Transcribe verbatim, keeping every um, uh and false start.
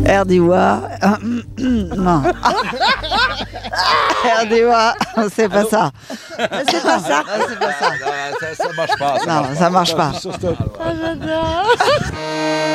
Erdiwa. Non. Erdiwa, c'est pas ça. C'est pas ça. Non, c'est pas ça. Non, ça, ça marche pas. Ça Non, marche ça marche pas. Ah, j'adore.